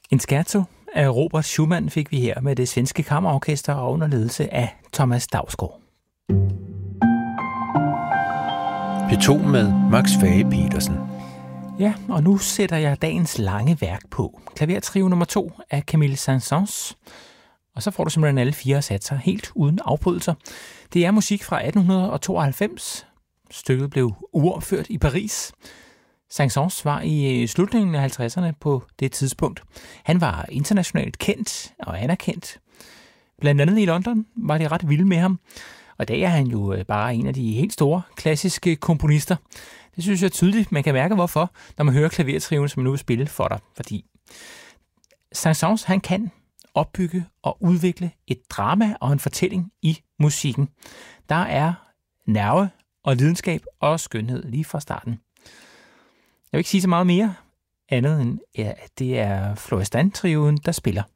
En scherzo af Robert Schumann fik vi her med det svenske kammerorkester og under ledelse af Thomas Dausgaard. P2 med Max Fage-Petersen. Ja, og nu sætter jeg dagens lange værk på. Klavertrio nummer 2 af Camille Saint-Saëns. Og så får du simpelthen alle 4 satser helt uden afbrydelser. Det er musik fra 1892. Stykket blev uopført i Paris. Saint-Saëns var i slutningen af 50'erne på det tidspunkt. Han var internationalt kendt og anerkendt. Blandt andet i London var de ret vilde med ham. Og i dag er han jo bare en af de helt store klassiske komponister. Det synes jeg tydeligt, man kan mærke hvorfor, når man hører klavertrioen, som man nu vil spille for dig. Fordi Saint-Saëns, han kan opbygge og udvikle et drama og en fortælling i musikken. Der er nerve og lidenskab og skønhed lige fra starten. Jeg vil ikke sige så meget mere andet end, at det er Florestan-trioen, der spiller.